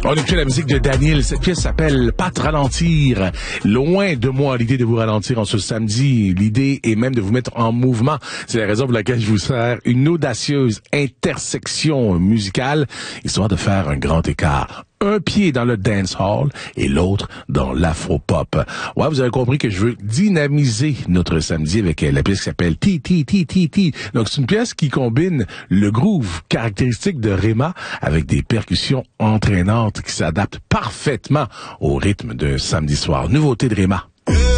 On écoute la musique de Daniel. Cette pièce s'appelle Pas te ralentir. Loin de moi l'idée de vous ralentir en ce samedi. L'idée est même de vous mettre en mouvement. C'est la raison pour laquelle je vous sers une audacieuse intersection musicale, histoire de faire un grand écart. Un pied dans le dance hall et l'autre dans l'afro-pop. Ouais, vous avez compris que je veux dynamiser notre samedi avec la pièce qui s'appelle Ti. Donc, c'est une pièce qui combine le groove caractéristique de Rema avec des percussions entraînantes qui s'adaptent parfaitement au rythme de samedi soir. Nouveauté de Rema.